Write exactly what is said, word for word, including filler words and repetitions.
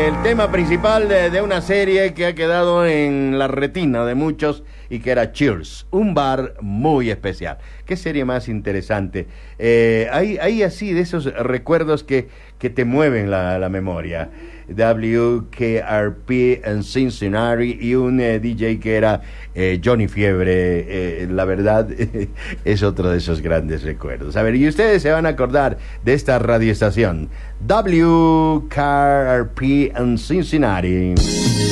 el tema principal de, de una serie que ha quedado en la retina de muchos y que era Cheers, un bar muy especial. Qué serie más interesante. Eh, hay, hay así de esos recuerdos que, que te mueven la, la memoria. W K R P en Cincinnati y un eh, D J que era eh, Johnny Fiebre. Eh, la verdad es otro de esos grandes recuerdos. A ver, y ustedes se van a acordar de esta radioestación W K R P en Cincinnati.